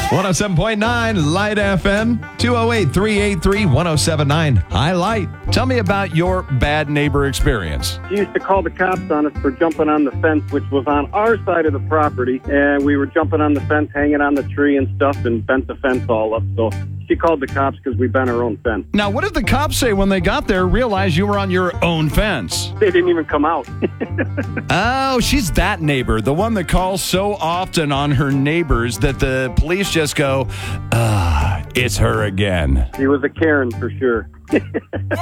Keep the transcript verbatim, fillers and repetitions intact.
one oh seven point nine Light F M, two oh eight, three eight three, one oh seven nine. Hi, Light. Tell me about your bad neighbor experience. She used to call the cops on us for jumping on the fence, which was on our side of the property, and we were jumping on the fence, hanging on the tree and stuff, and bent the fence all up. So she called the cops because we bent our own fence. Now, what did the cops say when they got there, realized you were on your own fence? They didn't even come out. Oh, she's that neighbor, the one that calls so often on her neighbors that the police just go, ah, it's her again. She was a Karen for sure.